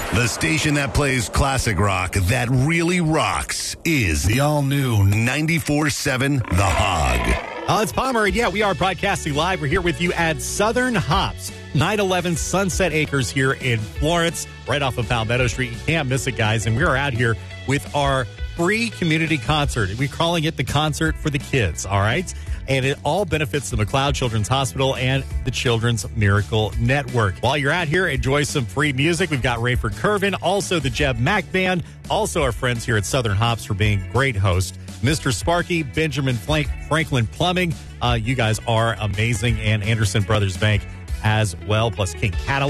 The station that plays classic rock that really rocks is the all-new 94.7 The Hog. It's Palmer, and yeah, we are broadcasting live. We're here with you at Southern Hops, 911 Sunset Acres here in Florence, right off of Palmetto Street. You can't miss it, guys. And we are out here with our free community concert. We're calling it the Concert for the Kids, all right? And it all benefits the McLeod Children's Hospital and the Children's Miracle Network. While you're out here, enjoy some free music. We've got Rayford Curvin, also the Jeb Mack Band, also our friends here at Southern Hops for being great hosts. Mr. Sparky, Benjamin Franklin Plumbing, you guys are amazing, and Anderson Brothers Bank as well, plus King Cadillac.